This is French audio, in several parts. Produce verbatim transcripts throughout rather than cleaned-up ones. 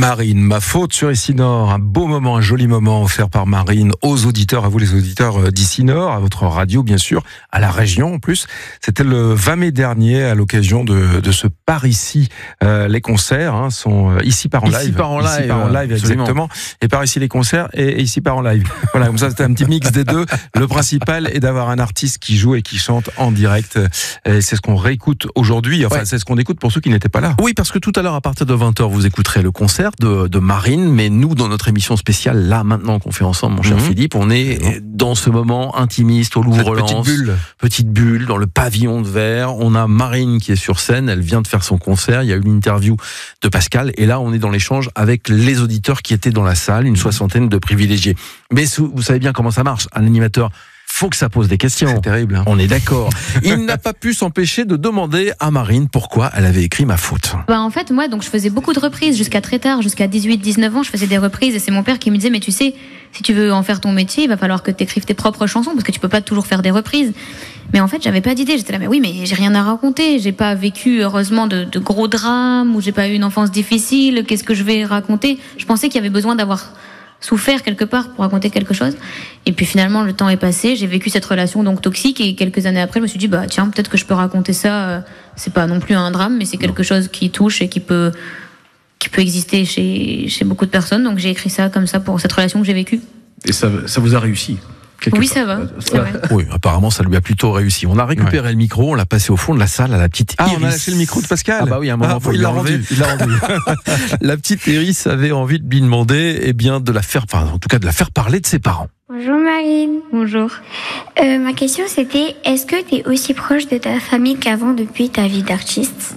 Marine, ma faute sur Ici Nord, un beau moment, un joli moment offert par Marine aux auditeurs, à vous les auditeurs d'Ici Nord, à votre radio bien sûr, à la région en plus. C'était le vingt mai dernier à l'occasion de, de ce Par Ici. Euh, les concerts hein, sont Ici Par en live. Ici Par en live, Ici Par en live exactement. Et Par Ici les concerts et, et Ici Par en live. Voilà, comme ça c'était un petit mix des deux. Le principal est d'avoir un artiste qui joue et qui chante en direct. Et c'est ce qu'on réécoute aujourd'hui. Enfin, ouais. C'est ce qu'on écoute pour ceux qui n'étaient pas là. Oui, parce que tout à l'heure, à partir de vingt heures, vous écouterez le concert de, de Marine. Mais nous, dans notre émission spéciale, là, maintenant qu'on fait ensemble, mon cher mmh. Philippe, on est mmh. dans ce moment intimiste au Louvre-Lens. Petite bulle. Petite bulle, dans le pavillon de verre. On a Marine qui est sur scène. Elle vient de faire son concert. Il y a eu l'interview de Pascal. Et là, on est dans l'échange avec les auditeurs qui étaient dans la salle, une soixantaine de privilégiés. Mais vous savez bien comment ça marche. Un animateur, faut que ça pose des questions. C'est terrible. Hein. On est d'accord. Il n'a pas pu s'empêcher de demander à Marine pourquoi elle avait écrit Ma faute. Bah en fait, moi, donc je faisais beaucoup de reprises jusqu'à très tard, jusqu'à dix-huit dix-neuf ans, je faisais des reprises et c'est mon père qui me disait mais tu sais, si tu veux en faire ton métier, il va falloir que tu écrives tes propres chansons parce que tu peux pas toujours faire des reprises. Mais en fait, j'avais pas d'idée. J'étais là, mais oui, mais j'ai rien à raconter. J'ai pas vécu, heureusement, de, de gros drames ou j'ai pas eu une enfance difficile. Qu'est-ce que je vais raconter? Je pensais qu'il y avait besoin d'avoir souffert quelque part pour raconter quelque chose. Et puis finalement, le temps est passé. J'ai vécu cette relation donc toxique et quelques années après, je me suis dit, bah tiens, peut-être que je peux raconter ça. C'est pas non plus un drame, mais c'est quelque chose qui touche et qui peut, qui peut exister chez, chez beaucoup de personnes. Donc j'ai écrit ça comme ça pour cette relation que j'ai vécue. Et ça, ça vous a réussi? Oui, ça va. C'est vrai. Oui, apparemment, ça lui a plutôt réussi. On a récupéré ouais. le micro, on l'a passé au fond de la salle à la petite ah, Iris. Ah, on a lâché le micro de Pascal. Ah bah oui, à un moment, ah, faut il l'a rendu. Il l'a rendu. La petite Iris avait envie de lui demander, eh bien, de la faire, enfin, en tout cas, de la faire parler de ses parents. Bonjour Marine. Bonjour. Euh, ma question c'était, est-ce que tu es aussi proche de ta famille qu'avant depuis ta vie d'artiste?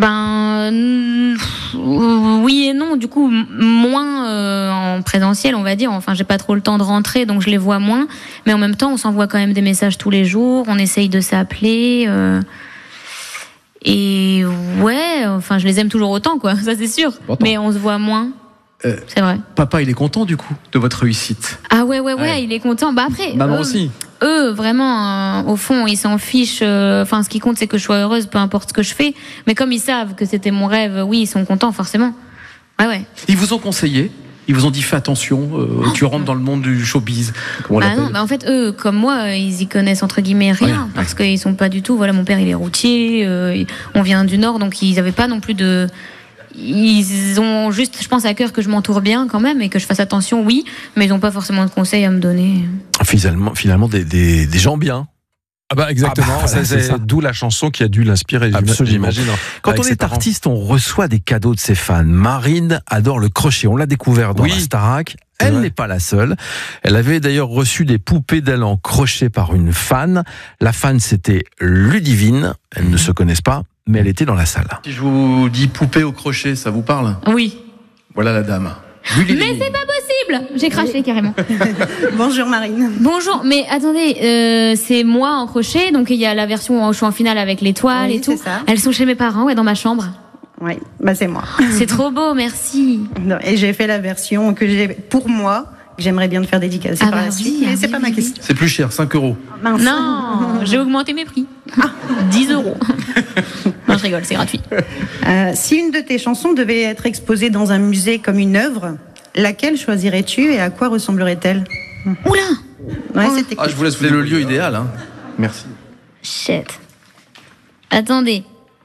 Ben euh, oui et non, du coup moins euh, en présentiel on va dire, enfin j'ai pas trop le temps de rentrer donc je les vois moins, mais en même temps on s'envoie quand même des messages tous les jours, on essaye de s'appeler euh, et ouais, enfin je les aime toujours autant quoi, ça c'est sûr, bon, mais on se voit moins. Euh, c'est vrai. Papa il est content du coup de votre réussite? Ah ouais ouais ouais, ouais. Il est content. Bah après maman eux, aussi. Eux vraiment euh, au fond ils s'en fichent, enfin euh, ce qui compte c'est que je sois heureuse peu importe ce que je fais, mais comme ils savent que c'était mon rêve, oui ils sont contents forcément. Ouais ouais. Ils vous ont conseillé? Ils vous ont dit fais attention, euh, oh, tu rentres dans le monde du showbiz. Comment on bah non, bah en fait eux comme moi ils y connaissent entre guillemets rien, ouais, parce ouais. qu'ils sont pas du tout. Voilà, mon père il est routier, euh, on vient du Nord donc ils avaient pas non plus de. Ils ont juste, je pense, à cœur que je m'entoure bien quand même et que je fasse attention, oui, mais ils n'ont pas forcément de conseils à me donner. Finalement, finalement des, des, des gens bien. Ah bah exactement, ah bah, ça, c'est, c'est d'où la chanson qui a dû l'inspirer, j'imagine. Quand on est artiste, on reçoit des cadeaux de ses fans. Marine adore le crochet, on l'a découvert dans oui. la Starac. Elle ouais. n'est pas la seule. Elle avait d'ailleurs reçu des poupées d'elle en crochet par une fan. La fan, c'était Ludivine. Elles mmh. ne se connaissent pas, mais elle était dans la salle. Si je vous dis poupée au crochet, ça vous parle? Oui. Voilà la dame. Ludivine. Mais c'est pas possible! J'ai craché oui. carrément. Bonjour Marine. Bonjour, mais attendez, euh, c'est moi en crochet, donc il y a la version où je suis en finale avec l'étoile oui, et tout. Ça. Elles sont chez mes parents, ouais, dans ma chambre. Oui, bah c'est moi. C'est trop beau, merci. Et j'ai fait la version que j'ai pour moi. J'aimerais bien te faire dédicacer ah par bah la oui, suite, mais oui, c'est pas oui, ma oui. question. C'est plus cher, cinq euros. Mince. Non, j'ai augmenté mes prix. Ah. dix euros. Non, je rigole, c'est gratuit. Euh, si une de tes chansons devait être exposée dans un musée comme une œuvre, laquelle choisirais-tu et à quoi ressemblerait-elle? Oula. Ouais, oh. c'était ah, je vous laisse le lieu idéal. Hein. Merci. Shit. Attendez.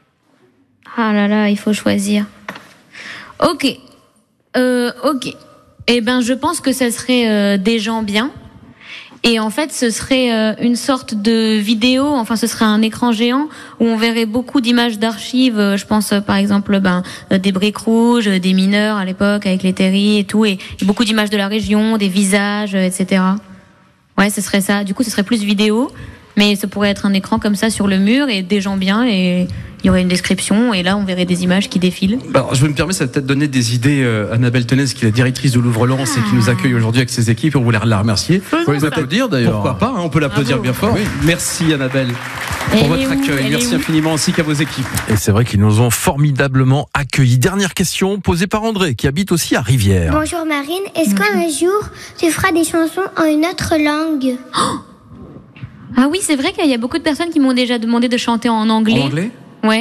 Ah là là, il faut choisir. Ok. Euh, ok. Eh ben, je pense que ça serait euh, des gens bien. Et en fait, ce serait euh, une sorte de vidéo. Enfin, ce serait un écran géant où on verrait beaucoup d'images d'archives. Euh, je pense, euh, par exemple, ben euh, des briques rouges, euh, des mineurs à l'époque avec les terris et tout, et, et beaucoup d'images de la région, des visages, euh, et cetera. Ouais, ce serait ça. Du coup, ce serait plus vidéo, mais ça pourrait être un écran comme ça sur le mur et des gens bien et il y aurait une description et là on verrait des images qui défilent. Alors je me permets, ça va peut-être donner des idées. Euh, Annabelle Tenez, qui est la directrice de Louvre-Lens ah. et qui nous accueille aujourd'hui avec ses équipes, on voulait la remercier. On peut les applaudir d'ailleurs. Pourquoi pas, hein, on peut l'applaudir Bravo. bien fort. Oui. Merci Annabelle pour Elle votre accueil. Merci infiniment ainsi qu'à vos équipes. Et c'est vrai qu'ils nous ont formidablement accueillis. Dernière question posée par André qui habite aussi à Rivière. Bonjour Marine, est-ce qu'un jour tu feras des chansons en une autre langue? oh Ah oui, c'est vrai qu'il y a beaucoup de personnes qui m'ont déjà demandé de chanter en anglais. En anglais? Ouais.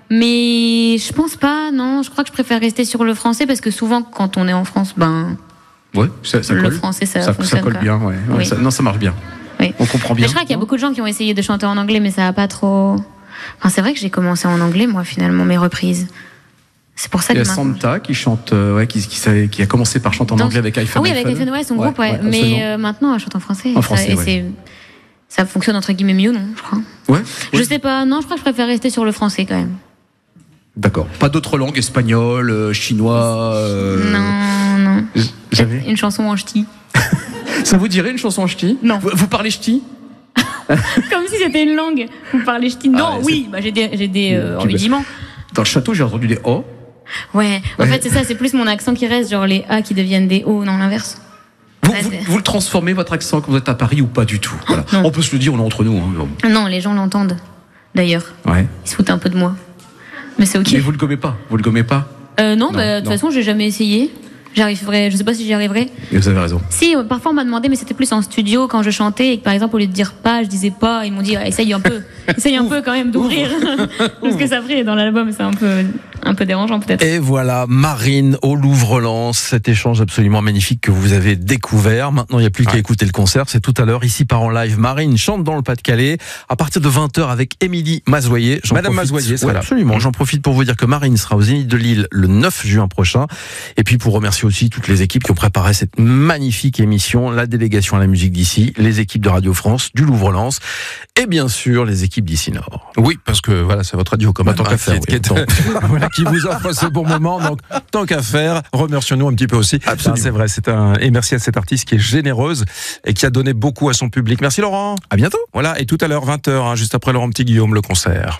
Mais je pense pas, non. Je crois que je préfère rester sur le français parce que souvent, quand on est en France, ben. Ouais, ça, ça le colle. français, ça, ça, fonctionne. Ça colle quoi. bien, ouais. ouais Oui. Ça, non, ça marche bien. Oui. On comprend bien. Mais je crois qu'il y a beaucoup de gens qui ont essayé de chanter en anglais, mais ça a pas trop. Enfin, c'est vrai que j'ai commencé en anglais, moi, finalement, mes reprises. C'est pour ça Il y que a maintenant. Santa qui chante, euh, ouais, qui, qui, savait- qui a commencé par chanter en Donc- anglais avec iPhone. Ah oui, avec iPhone, ouais, son groupe, ouais. mais absolument. euh, maintenant, elle chante en français. En Ça- français, et ouais. c'est. Ça fonctionne entre guillemets mieux, non, je crois. Ouais. Je ouais. sais pas, non, je crois que je préfère rester sur le français quand même. D'accord. Pas d'autres langues, espagnol, euh, chinois. euh, Non, non. Jamais. Une chanson en ch'ti. Ça vous dirait une chanson en ch'ti? Non. Vous, vous parlez ch'ti? Comme si c'était une langue. Vous parlez ch'ti. Non, Ah ouais, oui, bah, j'ai des, j'ai des euh, Tu- rudiments. Dans le château, j'ai entendu des O. Ouais, en Ouais. fait, c'est ça, c'est plus mon accent qui reste, genre les A qui deviennent des O, non, l'inverse. Vous, Ouais, vous, c'est- vous le transformez, votre accent, quand vous êtes à Paris ou pas du tout? Voilà. Non. On peut se le dire, on est entre nous. Hein. Non, les gens l'entendent, d'ailleurs. Ouais. Ils se foutent un peu de moi. Mais c'est ok. Mais vous le gommez pas. Vous le gommez pas. Euh, non, Non, bah, de toute non. façon, j'ai jamais essayé. J'arriverai, je sais pas si j'y arriverai. Et vous avez raison. Si, euh, parfois on m'a demandé, mais c'était plus en studio quand je chantais et que par exemple, au lieu de dire pas, je disais pas, ils m'ont dit, ah, essaye un peu. Essaye un peu quand même d'ouvrir. Parce que ça ferait dans l'album, c'est un peu, un peu dérangeant peut-être. Et voilà, Marine au Louvre-Lens, cet échange absolument magnifique que vous avez découvert. Maintenant, il n'y a plus qu'à Ouais. écouter le concert. C'est tout à l'heure, ici par en live. Marine chante dans le Pas-de-Calais à partir de vingt heures avec Émilie Mazoyer. J'en Madame profite- Mazoyer sera Ouais, là. absolument. J'en profite pour vous dire que Marine sera au Zénith de Lille le neuf juin prochain. Et puis pour remercier aussi toutes les équipes qui ont préparé cette magnifique émission, la délégation à la musique d'ici, les équipes de Radio France, du Louvre-Lens et bien sûr les équipes d'ici Nord. Oui, parce que voilà, c'est votre radio quand même, Bah, tant hein, qu'à faire, qui, est- oui. qui est- voilà, qui vous offre ce bon moment. Donc, tant qu'à faire, remercions-nous un petit peu aussi. Absolument. Ah, c'est vrai, c'est un et merci à cette artiste qui est généreuse et qui a donné beaucoup à son public. Merci Laurent. À bientôt. Voilà, et tout à l'heure vingt heures, hein, juste après Laurent Petit-Guillaume, le concert.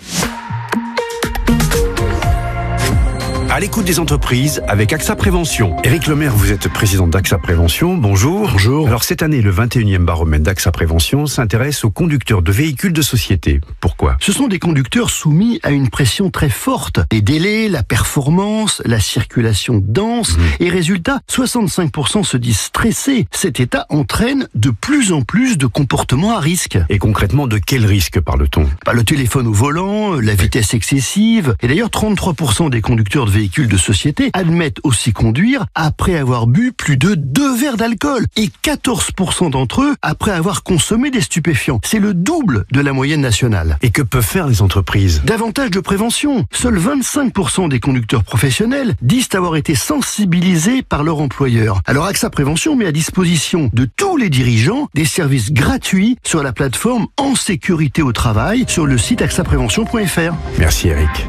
À l'écoute des entreprises avec AXA Prévention. Éric Lemaire, vous êtes président d'AXA Prévention. Bonjour. Bonjour. Alors cette année, le vingt et unième baromètre d'AXA Prévention s'intéresse aux conducteurs de véhicules de société. Pourquoi? Ce sont des conducteurs soumis à une pression très forte. Les délais, la performance, la circulation dense. Mmh. Et résultat, soixante-cinq pour cent se disent stressés. Cet état entraîne de plus en plus de comportements à risque. Et concrètement, de quel risque parle-t-on? Bah, le téléphone au volant, la vitesse excessive. Et d'ailleurs, trente-trois pour cent des conducteurs de véhicules de société admettent aussi conduire après avoir bu plus de deux verres d'alcool. Et quatorze pour cent d'entre eux après avoir consommé des stupéfiants. C'est le double de la moyenne nationale. Et que peuvent faire les entreprises? Davantage de prévention. Seuls vingt-cinq pour cent des conducteurs professionnels disent avoir été sensibilisés par leur employeur. Alors AXA Prévention met à disposition de tous les dirigeants des services gratuits sur la plateforme En sécurité au travail sur le site axa prévention point f r. Merci Eric.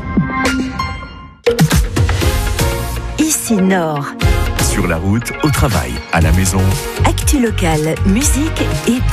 Ici Nord. Sur la route, au travail, à la maison. Actu locale, musique et